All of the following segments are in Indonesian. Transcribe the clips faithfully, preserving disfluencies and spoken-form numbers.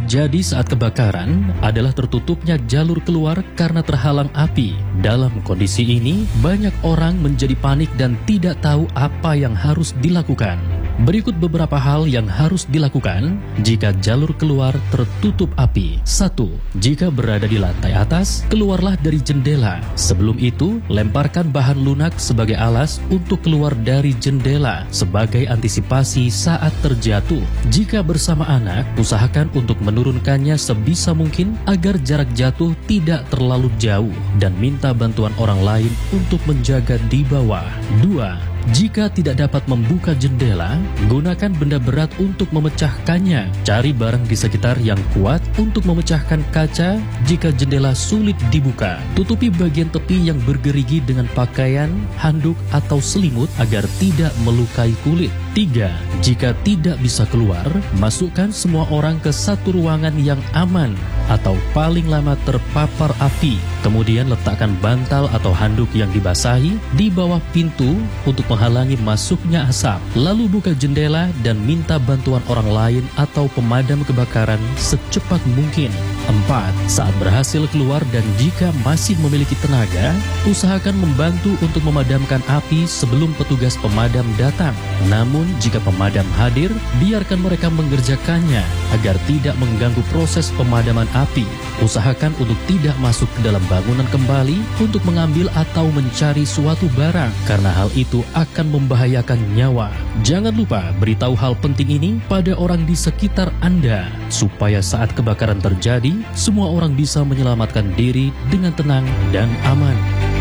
terjadi saat kebakaran adalah tertutupnya jalur keluar karena terhalang api. Dalam kondisi ini, banyak orang menjadi panik dan tidak tahu apa yang harus dilakukan. Berikut beberapa hal yang harus dilakukan jika jalur keluar tertutup api. Satu. Jika berada di lantai atas, keluarlah dari jendela. Sebelum itu, lemparkan bahan lunak sebagai alas untuk keluar dari jendela sebagai antisipasi saat terjatuh. Jika bersama anak, usahakan untuk menurunkannya sebisa mungkin agar jarak jatuh tidak terlalu jauh dan minta bantuan orang lain untuk menjaga di bawah. Dua. Jika tidak dapat membuka jendela, gunakan benda berat untuk memecahkannya. Cari barang di sekitar yang kuat untuk memecahkan kaca jika jendela sulit dibuka. Tutupi bagian tepi yang bergerigi dengan pakaian, handuk, atau selimut agar tidak melukai kulit. Tiga. Jika tidak bisa keluar, masukkan semua orang ke satu ruangan yang aman atau paling lama terpapar api. Kemudian letakkan bantal atau handuk yang dibasahi di bawah pintu untuk menghalangi masuknya asap. Lalu buka jendela dan minta bantuan orang lain atau pemadam kebakaran secepat mungkin. Empat. Saat berhasil keluar dan jika masih memiliki tenaga, usahakan membantu untuk memadamkan api sebelum petugas pemadam datang. Namun jika pemadam hadir, biarkan mereka mengerjakannya agar tidak mengganggu proses pemadaman api. Usahakan untuk tidak masuk ke dalam bangunan kembali untuk mengambil atau mencari suatu barang karena hal itu akan membahayakan nyawa. Jangan lupa beritahu hal penting ini pada orang di sekitar Anda supaya saat kebakaran terjadi, semua orang bisa menyelamatkan diri dengan tenang dan aman.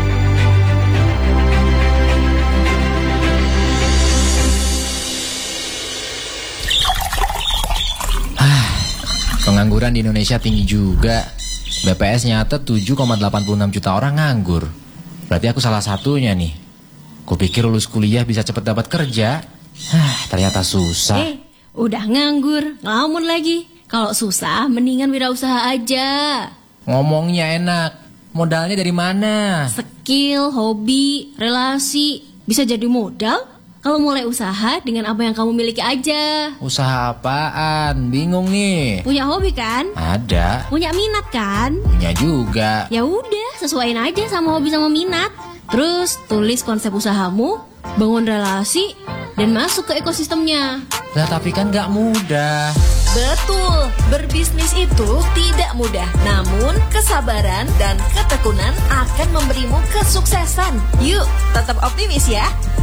Pengangguran di Indonesia tinggi juga. B P S nyatet tujuh koma delapan enam juta orang nganggur. Berarti aku salah satunya nih. Kupikir lulus kuliah bisa cepet dapat kerja. Hah, ternyata susah. Eh, udah nganggur, ngelamun lagi. Kalau susah, mendingan wirausaha aja. Ngomongnya enak. Modalnya dari mana? Skill, hobi, relasi. Bisa jadi modal kalau mulai usaha dengan apa yang kamu miliki aja. Usaha apaan? Bingung nih. Punya hobi kan? Ada. Punya minat kan? Punya juga. Ya udah, sesuaiin aja sama hobi sama minat. Terus tulis konsep usahamu, bangun relasi, dan masuk ke ekosistemnya. Lah tapi kan gak mudah. Betul, berbisnis itu tidak mudah. Namun kesabaran dan ketekunan akan memberimu kesuksesan. Yuk, tetap optimis ya.